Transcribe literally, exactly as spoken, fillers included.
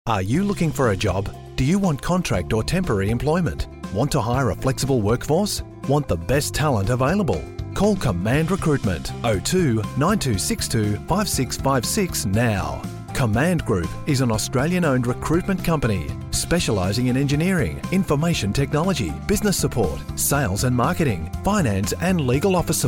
Are you looking for a job? Do you want contract or temporary employment? Want to hire a flexible workforce? Want the best talent available? Call Command Recruitment oh two nine two six two five six five six now. Command Group is an Australian-owned recruitment company specialising in engineering, information technology, business support, sales and marketing, finance and legal office support.